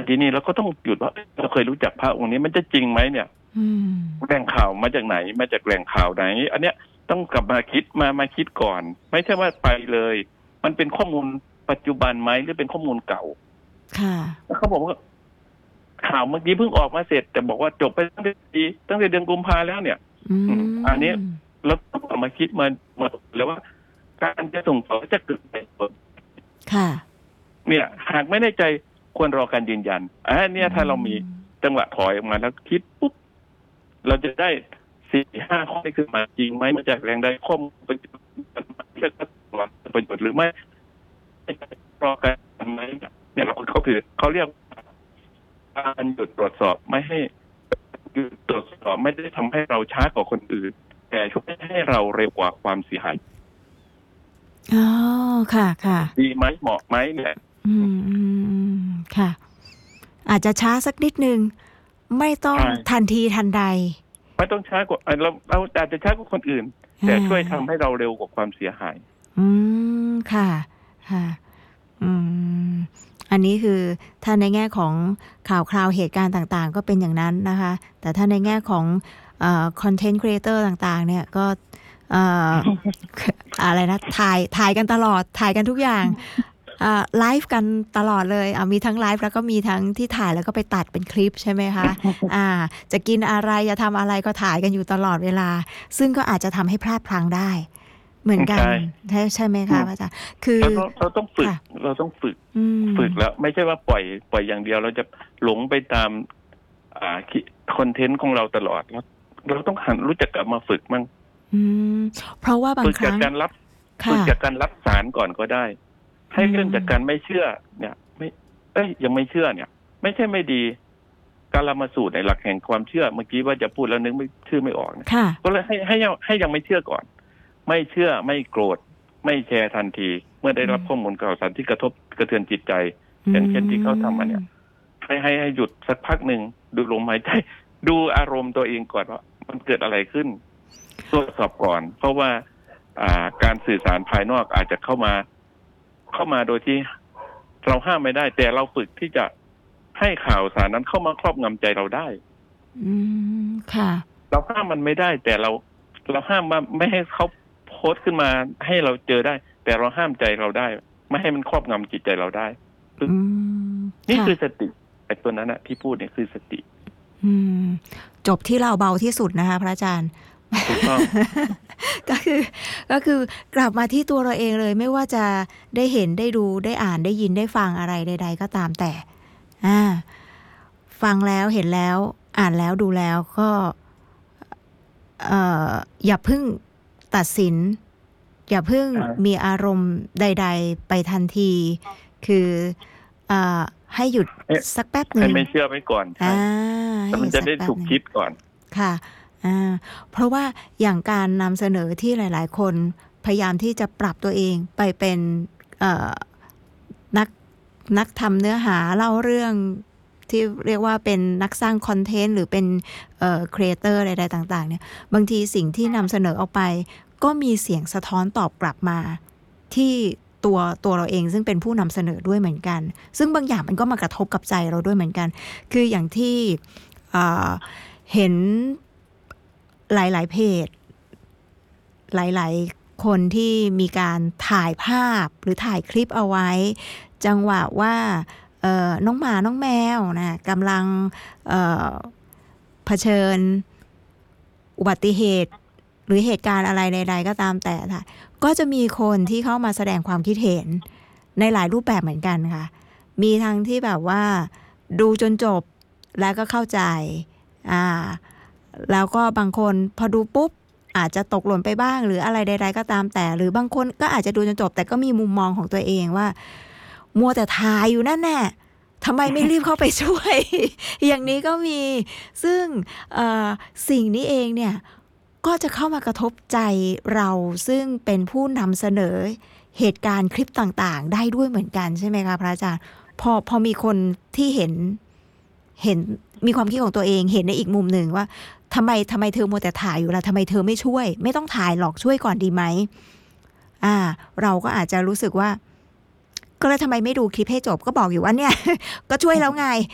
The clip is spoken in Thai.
ทีนี้เราก็ต้องหยุดว่าเราเคยรู้จักพระองค์นี้มันจะจริงไหมเนี่ยแหล่งข่าวมาจากไหนมาจากแหล่งข่าวไหนอันเนี้ยต้องกลับมาคิดมาคิดก่อนไม่ใช่ว่าไปเลยมันเป็นข้อมูลปัจจุบันไหมหรือเป็นข้อมูลเก่าค่ะแล้วเขาบอกว่าข่าวเมื่อกี้เพิ่งออกมาเสร็จแต่บอกว่าจบไปตั้งแต่เดือนกุมภาแล้วเนี่ยอันนี้เราต้องกลับมาคิดมาแล้วว่าการจะส่งต่อจะเกิดอะไรขึ้นค่ะเนี่ยหากไม่แน่ใจควรรอการยืนยันอันนี้ถ้าเรามีจังหวะถอยออกมาแล้วคิดปุ๊บเราจะได้ 4-5 ข้อที่ขึ้นมาจริงไหมมาจากแรงใดข้อมูลเป็นประโยชน์หรือไม่รอการไหมเนี่ยเขาคือเขาเรียกการหยุดตรวจสอบไม่ให้หยุดตรวจสอบไม่ได้ทำให้เราช้ากว่าคนอื่นแต่ช่วยให้เราเร็วกว่าความเสียหายอ๋อค่ะค่ะดีไหมเหมาะไหมเนี่ยค่ะอาจจะช้าสักนิดนึงไม่ต้องทันทีทันใดไม่ต้องช้ากว่าเราอาจจะช้ากว่าคนอื่นแต่ช่วยทำให้เราเร็วกว่าความเสียหายค่ะค่ะอันนี้คือถ้าในแง่ของข่าวคราวเหตุการณ์ต่างๆก็เป็นอย่างนั้นนะคะแต่ถ้าในแง่ของคอนเทนต์ครีเอเตอร์ต่างๆเนี่ยก็อะไรนะถ่ายกันตลอดถ่ายกันทุกอย่างไลฟ์กันตลอดเลยมีทั้งไลฟ์แล้วก็มีทั้งที่ถ่ายแล้วก็ไปตัดเป็นคลิปใช่ไหมคะจะกินอะไรจะทำอะไรก็ถ่ายกันอยู่ตลอดเวลาซึ่งก็อาจจะทำให้พลาดพลั้งได้เหมือนกันใช่ไหมคะอาจารย์คือเราต้องฝึกแล้วไม่ใช่ว่าปล่อยอย่างเดียวเราจะหลงไปตามคอนเทนต์ของเราตลอดเราต้องหันรู้จักกลับมาฝึกมั่งเพราะว่าบางครั้งฝึกจากการรับสารก่อนก็ได้ให้เรื่องจากการไม่เชื่อเนี่ยยังไม่เชื่อเนี่ยไม่ใช่ไม่ดีการละมาสูตรในหลักแห่งความเชื่อเมื่อกี้ว่าจะพูดแล้วนึกไม่ชื่อไม่ออกนะก็เลยให้ยังไม่เชื่อก่อนไม่เชื่อไม่โกรธไม่แชร์ทันทีเมื่อได้รับข้อมูลข่าวสารที่กระทบกระเทือนจิตใจอย่างเช่นที่เขาทำมาเนี่ยให้หยุดสักพักหนึ่งดูลมหายใจดูอารมณ์ตัวเองก่อนว่ามันเกิดอะไรขึ้นตรวจสอบก่อนเพราะว่าการสื่อสารภายนอกอาจจะเข้ามาโดยที่เราห้ามไม่ได้แต่เราฝึกที่จะให้ข่าวสารนั้นเข้ามาครอบงำใจเราได้ค่ะเราห้ามมันไม่ได้แต่เราห้ามไม่ให้เขาโพสต์ขึ้นมาให้เราเจอได้แต่เราห้ามใจเราได้ไม่ให้มันครอบงำจิตใจเราได้นี่คือสติไอ้ตัวนั้นนะที่พูดเนี่ยคือสติจบที่เราเบาที่สุดนะคะพระอาจารย์ถูกต้องก็คือกลับมาที่ตัวเราเองเลยไม่ว่าจะได้เห็นได้ดูได้อ่านได้ยินได้ฟังอะไรใดๆก็ตามแต่ฟังแล้วเห็นแล้วอ่านแล้วดูแล้วก็อย่าเพิ่งตัดสินอย่าเพิ่งมีอารมณ์ใดๆไปทันทีคือให้หยุดสักแป๊บนึงให้ไม่เชื่อไว้ก่อนมันจะได้ถูกคิดก่อนค่ะเพราะว่าอย่างการนำเสนอที่หลายๆคนพยายามที่จะปรับตัวเองไปเป็นนักทำเนื้อหาเล่าเรื่องที่เรียกว่าเป็นนักสร้างคอนเทนต์หรือเป็นครีเอเตอร์ใดๆต่างๆเนี่ยบางทีสิ่งที่นำเสนอออกไปก็มีเสียงสะท้อนตอบกลับมาที่ตัวเราเองซึ่งเป็นผู้นำเสนอด้วยเหมือนกันซึ่งบางอย่างมันก็มากระทบกับใจเราด้วยเหมือนกันคืออย่างที่เห็นหลายๆเพจหลายๆคนที่มีการถ่ายภาพหรือถ่ายคลิปเอาไว้จังหวะว่าน้องหมาน้องแมวนะกำลังเผชิญอุบัติเหตุหรือเหตุการณ์อะไรใดๆก็ตามแต่ค่ะก็จะมีคนที่เข้ามาแสดงความคิดเห็นในหลายรูปแบบเหมือนกันค่ะมีทั้งที่แบบว่าดูจนจบแล้วก็เข้าใจแล้วก็บางคนพอดูปุ๊บอาจจะตกหล่นไปบ้างหรืออะไรใดๆก็ตามแต่หรือบางคนก็อาจจะดูจนจบแต่ก็มีมุมมองของตัวเองว่ามัวแต่ถ่ายอยู่นั่นแน่ทำไมไม่รีบเข้าไปช่วย อย่างนี้ก็มีซึ่งสิ่งนี้เองเนี่ยก็จะเข้ามากระทบใจเราซึ่งเป็นผู้นำเสนอเหตุการณ์คลิปต่างๆได้ด้วยเหมือนกันใช่ไหมคะพระอาจารย์พอมีคนที่เห็นมีความคิดของตัวเองเห็นในอีกมุมหนึ่งว่าทำไมเธอมัวแต่ถ่ายอยู่ล่ะทำไมเธอไม่ช่วยไม่ต้องถ่ายหรอกช่วยก่อนดีไหมเราก็อาจจะรู้สึกว่าก็แล้วทำไมไม่ดูคลิปให้จบก็บอกอยู่ว่าเนี่ย ก็ช่วยแล้วไง